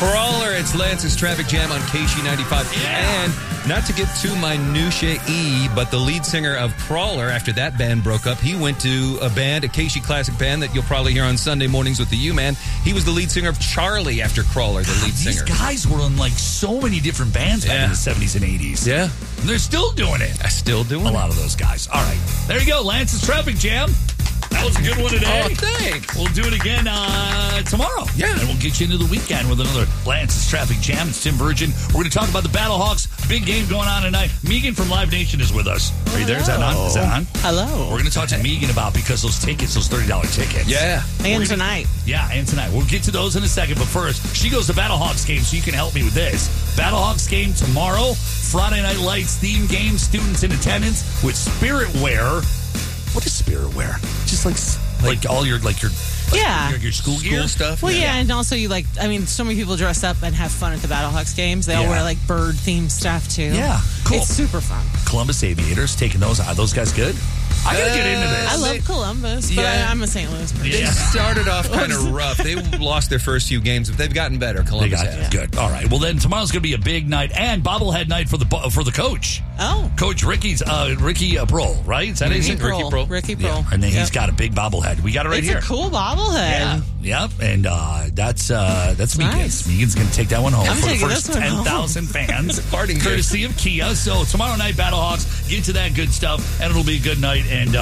Crawler, it's Lance's Traffic Jam on KC95. Yeah. And not to get too minutiae, but the lead singer of Crawler, after that band broke up, he went to a KC Classic band that you'll probably hear on Sunday mornings with the U-Man. He was the lead singer of Charlie after Crawler, the lead singer. These guys were in like so many different bands back in the 70s and 80s. Yeah. And they're still doing it. Still doing A it. lot of those guys. All right. There you go. Lance's Traffic Jam. That was a good one today. Oh, thanks. We'll do it again tomorrow. Yeah. And we'll get you into the weekend with another Lance's Traffic Jam. It's Tim Virgin. We're going to talk about the Battlehawks. Big game going on tonight. Megan from Live Nation is with us. Are you there? Is that on? Hello. We're going to talk to Megan about because those tickets, those $30 tickets. Yeah. And tonight. Yeah, and tonight. We'll get to those in a second. But first, she goes to Battlehawks game, so you can help me with this. Battlehawks game tomorrow. Friday Night Lights theme game. Students in attendance with Spirit Wear. What is Spirit Wear? Just like all your your school gear stuff. Well, yeah, and also so many people dress up and have fun at the Battlehawks games. They all wear like bird themed stuff too. Yeah, cool. It's super fun. Columbus Aviators taking those. Are those guys good? I gotta get into this. I love Columbus, but I'm a St. Louis person. They started off kind of rough. They lost their first few games, but they've gotten better. Columbus has. Good. All right. Well, then tomorrow's going to be a big night and bobblehead night for the coach. Oh, Coach Ricky Prohl, right? Is that Ricky his name? Prohl. Ricky Prohl. Yeah. And then he's got a big bobblehead. We got it right here. It's a cool bobblehead. Yeah. Yep. And that's Megan's. nice. Megan's going to take that one home I'm for the taking first this one home. 10,000 fans. Parting gift. Courtesy of Kia. So tomorrow night, Battlehawks, get to that good stuff, and it'll be a good night. And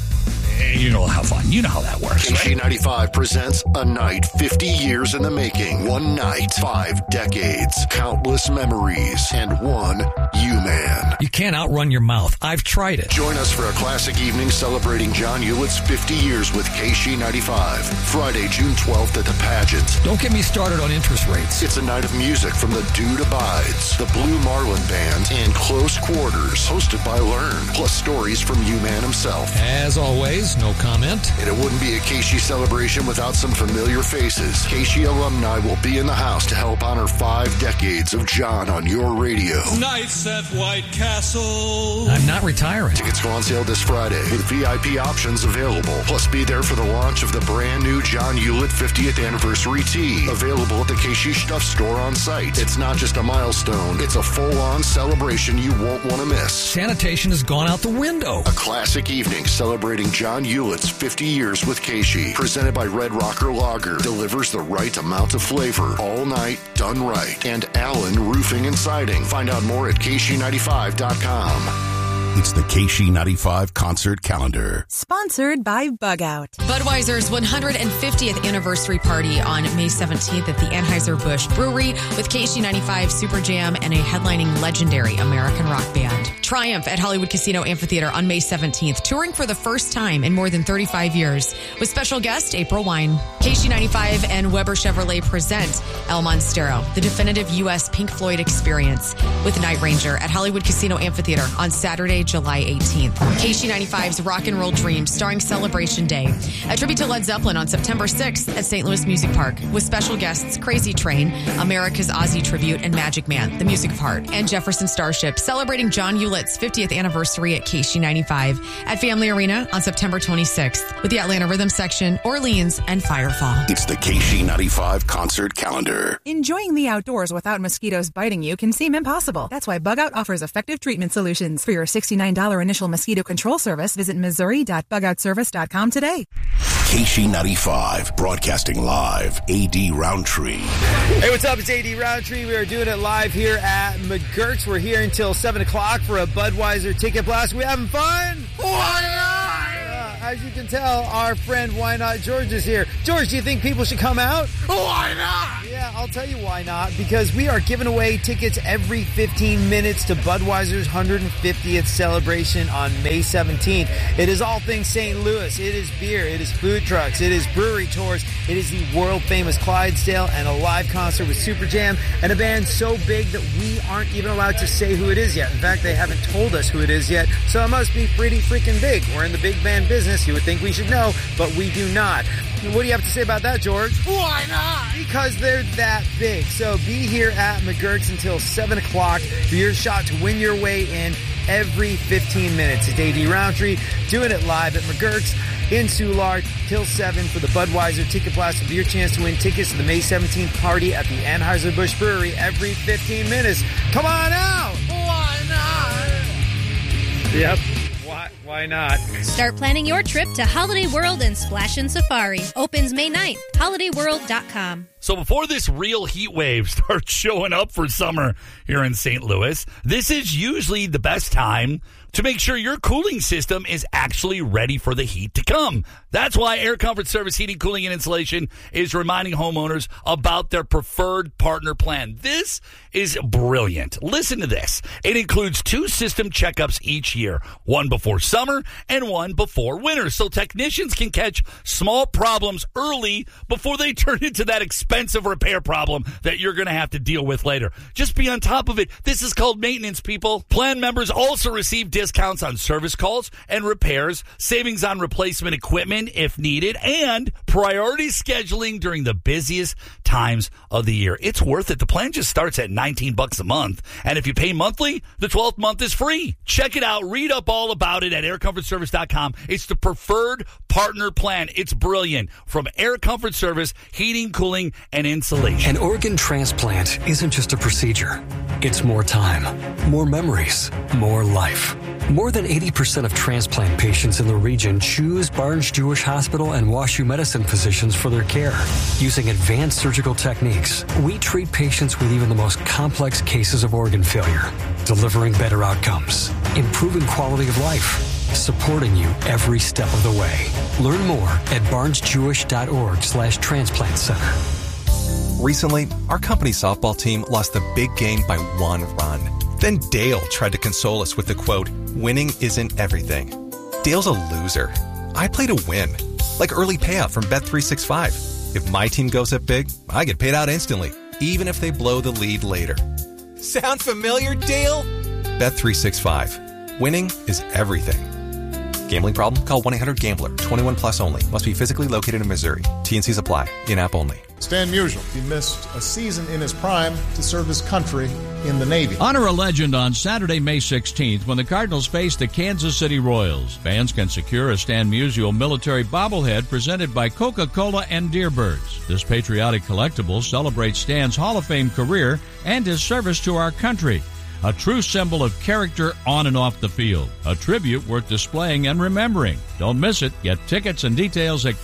you know how fun. You know how that works, right? KC95 presents a night 50 years in the making. One night, 5 decades, countless memories, and one U-Man. You can't outrun your mouth. I've tried it. Join us for a classic evening celebrating John Hewlett's 50 years with KC95. Friday, June 12th at the Pageant. Don't get me started on interest rates. It's a night of music from The Dude Abides, the Blue Marlin Band, and Close Quarters, hosted by Learn, plus stories from U-Man himself. As always, no comment. And it wouldn't be a KC celebration without some familiar faces. KC alumni will be in the house to help honor 5 decades of John on your radio. Nights at White Castle. I'm not retiring. Tickets go on sale this Friday with VIP options available. Plus, be there for the launch of the brand new John Hewlett 50th Anniversary Tee, available at the KC Stuff Store on site. It's not just a milestone, it's a full-on celebration you won't want to miss. Sanitation has gone out the window. A classic evening celebrating John Hewlett's 50 years with KC, presented by Red Rocker Lager, delivers the right amount of flavor all night, done right. And Allen Roofing and Siding. Find out more at KC95.com. It's the KC95 concert calendar. Sponsored by Bug Out. Budweiser's 150th anniversary party on May 17th at the Anheuser-Busch Brewery with KC95 Super Jam and a headlining legendary American rock band. Triumph at Hollywood Casino Amphitheater on May 17th, touring for the first time in more than 35 years with special guest April Wine. KC95 and Weber Chevrolet present El Monstero, the definitive U.S. Pink Floyd experience with Night Ranger at Hollywood Casino Amphitheater on Saturday, July 18th. KC95's Rock and Roll Dreams starring Celebration Day. A tribute to Led Zeppelin on September 6th at St. Louis Music Park with special guests Crazy Train, America's Ozzy Tribute, and Magic Man, the Music of Heart, and Jefferson Starship celebrating John Hewlett's 50th anniversary at KC95 at Family Arena on September 26th with the Atlanta Rhythm Section, Orleans, and Firefall. It's the KC95 concert calendar. Enjoying the outdoors without mosquitoes biting you can seem impossible. That's why Bug Out offers effective treatment solutions. For your $69 initial mosquito control service, visit Missouri.bugoutservice.com today. KC95, broadcasting live, AD Roundtree. Hey, what's up? It's AD Roundtree. We are doing it live here at McGurk's. We're here until 7 o'clock for a Budweiser ticket blast. We having fun? Why not? As you can tell, our friend Why Not George is here. George, do you think people should come out? Why not? Yeah, I'll tell you why not. Because we are giving away tickets every 15 minutes to Budweiser's 150th celebration on May 17th. It is all things St. Louis. It is beer. It is food trucks. It is brewery tours. It is the world-famous Clydesdale and a live concert with Super Jam and a band so big that we aren't even allowed to say who it is yet. In fact, they haven't told us who it is yet, so it must be pretty freaking big. We're in the big band business. You would think we should know, but we do not. What do you have to say about that, George? Why not? Because they're that big. So be here at McGurk's until 7 o'clock for your shot to win your way in every 15 minutes. It's AD Roundtree doing it live at McGurk's in Soulard till 7 for the Budweiser Ticket Blast for your chance to win tickets to the May 17th party at the Anheuser-Busch Brewery every 15 minutes. Come on out! Why not? Yep. Why not? Start planning your trip to Holiday World and Splash and Safari. Opens May 9th. HolidayWorld.com. So before this real heat wave starts showing up for summer here in St. Louis, this is usually the best time to make sure your cooling system is actually ready for the heat to come. That's why Air Comfort Service Heating, Cooling, and Insulation is reminding homeowners about their preferred partner plan. This is brilliant. Listen to this. It includes 2 system checkups each year, one before summer and one before winter, so technicians can catch small problems early before they turn into that expensive repair problem that you're going to have to deal with later. Just be on top of it. This is called maintenance, people. Plan members also receive discounts on service calls and repairs, savings on replacement equipment if needed, and priority scheduling during the busiest times of the year. It's worth it. The plan just starts at $19 a month, and if you pay monthly, the 12th month is free. Check it out. Read up all about it at aircomfortservice.com. It's the preferred partner plan. It's brilliant. From Air Comfort Service, Heating, Cooling, and Insulation. An organ transplant isn't just a procedure. It's more time, more memories, more life. More than 80% of transplant patients in the region choose Barnes-Jewish Hospital and WashU Medicine physicians for their care. Using advanced surgical techniques, we treat patients with even the most complex cases of organ failure, delivering better outcomes, improving quality of life, supporting you every step of the way. Learn more at barnesjewish.org/transplant center. Recently, our company softball team lost the big game by 1 run. Then Dale tried to console us with the quote, "Winning isn't everything." Dale's a loser. I play to win, like early payout from Bet365. If my team goes up big, I get paid out instantly, even if they blow the lead later. Sound familiar, Dale? Bet365. Winning is everything. Gambling problem? Call 1-800-GAMBLER. 21 plus only. Must be physically located in Missouri. T&Cs apply. In-app only. Stan Musial. He missed a season in his prime to serve his country in the Navy. Honor a legend on Saturday, May 16th when the Cardinals face the Kansas City Royals. Fans can secure a Stan Musial military bobblehead presented by Coca-Cola and Deerbirds. This patriotic collectible celebrates Stan's Hall of Fame career and his service to our country. A true symbol of character on and off the field. A tribute worth displaying and remembering. Don't miss it. Get tickets and details at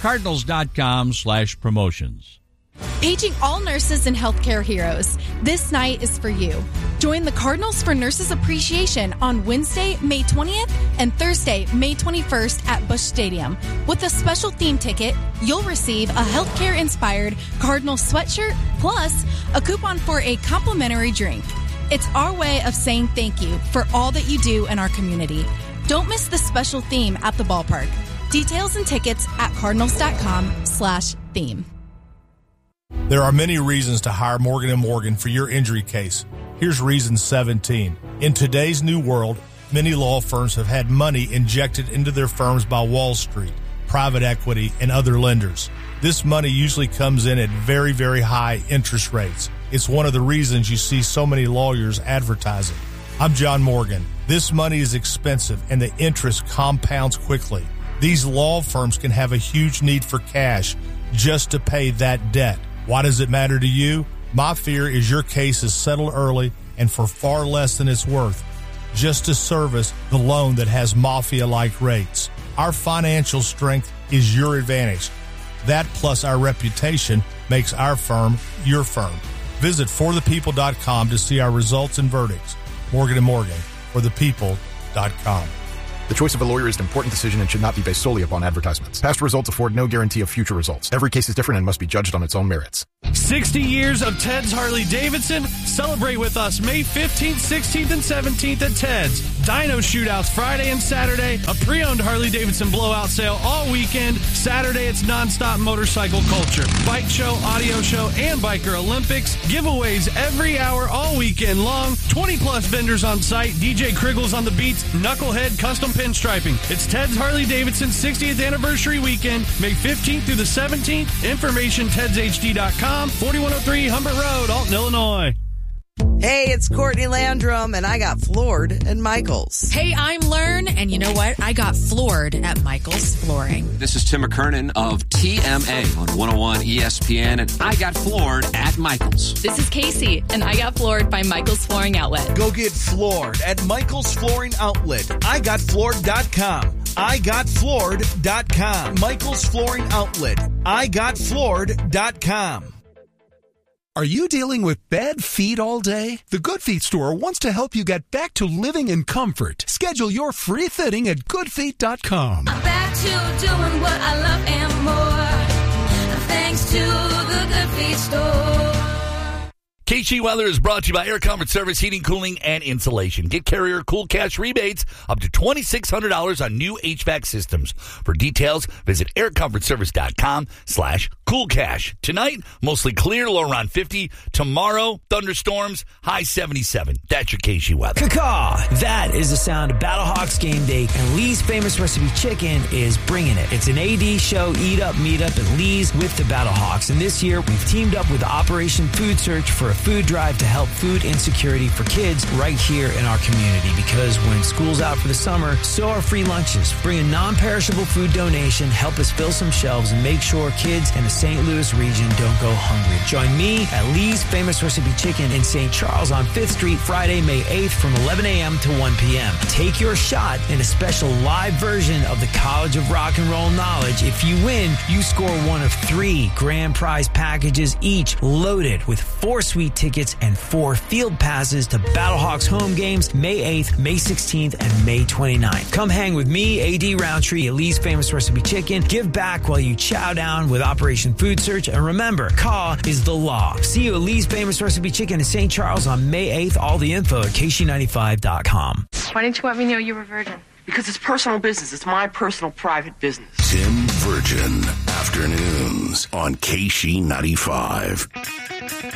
cardinals.com/promotions. Paging all nurses and healthcare heroes. This night is for you. Join the Cardinals for Nurses Appreciation on Wednesday, May 20th and Thursday, May 21st at Busch Stadium. With a special theme ticket, you'll receive a healthcare-inspired Cardinals sweatshirt plus a coupon for a complimentary drink. It's our way of saying thank you for all that you do in our community. Don't miss the special theme at the ballpark. Details and tickets at cardinals.com/theme. There are many reasons to hire Morgan & Morgan for your injury case. Here's reason 17. In today's new world, many law firms have had money injected into their firms by Wall Street, private equity, and other lenders. This money usually comes in at very, very high interest rates. It's one of the reasons you see so many lawyers advertising. I'm John Morgan. This money is expensive and the interest compounds quickly. These law firms can have a huge need for cash just to pay that debt. Why does it matter to you? My fear is your case is settled early and for far less than it's worth, just to service the loan that has mafia-like rates. Our financial strength is your advantage. That plus our reputation makes our firm your firm. Visit forthepeople.com to see our results and verdicts. Morgan & Morgan, forthepeople.com. The choice of a lawyer is an important decision and should not be based solely upon advertisements. Past results afford no guarantee of future results. Every case is different and must be judged on its own merits. 60 years of Ted's Harley-Davidson. Celebrate with us May 15th, 16th, and 17th at Ted's. dyno shootouts Friday and Saturday, a pre-owned Harley-Davidson blowout sale all weekend. Saturday, it's nonstop motorcycle culture. Bike show, audio show, and Biker Olympics. Giveaways every hour all weekend long. 20-plus vendors on site. DJ Kriggles on the beats. Knucklehead custom pinstriping. It's Ted's Harley-Davidson 60th anniversary weekend, May 15th through the 17th. Information, tedshd.com, 4103 Humbert Road, Alton, Illinois. Hey, it's Courtney Landrum, and I got floored at Michael's. Hey, I'm Learn, and you know what? I got floored at Michael's Flooring. This is Tim McKernan of TMA on 101 ESPN, and I got floored at Michael's. This is Casey, and I got floored by Michael's Flooring Outlet. Go get floored at Michael's Flooring Outlet. IGotFloored.com. IGotFloored.com. Michael's Flooring Outlet. IGotFloored.com. Are you dealing with bad feet all day? The Good Feet store wants to help you get back to living in comfort. Schedule your free fitting at goodfeet.com. I'm back to doing what I love and more, thanks to the Good Feet store. KC Weather is brought to you by Air Comfort Service Heating, Cooling, and Insulation. Get Carrier Cool Cash rebates up to $2,600 on new HVAC systems. For details, visit aircomfortservice.com/coolcash. Tonight, mostly clear, low around 50. Tomorrow, thunderstorms, high 77. That's your KC Weather. Caw-caw. That is the sound of Battlehawks game day, and Lee's Famous Recipe Chicken is bringing it. It's an AD show, eat up, meet up at Lee's with the Battlehawks. And this year, we've teamed up with Operation Food Search for a food drive to help food insecurity for kids right here in our community, because when school's out for the summer, so are free lunches. Bring a non-perishable food donation, help us fill some shelves, and make sure kids in the St. Louis region don't go hungry. Join me at Lee's Famous Recipe Chicken in St. Charles on 5th Street, Friday, May 8th from 11 a.m. to 1 p.m. Take your shot in a special live version of the College of Rock and Roll Knowledge. If you win, you score one of 3 grand prize packages, each loaded with 4 sweet tickets and 4 field passes to Battlehawks home games May 8th, May 16th, and May 29th. Come hang with me, A.D. Roundtree, at Lee's Famous Recipe Chicken. Give back while you chow down with Operation Food Search. And remember, CAW is the law. See you at Lee's Famous Recipe Chicken in St. Charles on May 8th. All the info at KC95.com. Why didn't you let me know you were a virgin? Because it's personal business. It's my personal private business. Tim Virgin, afternoons on KC95.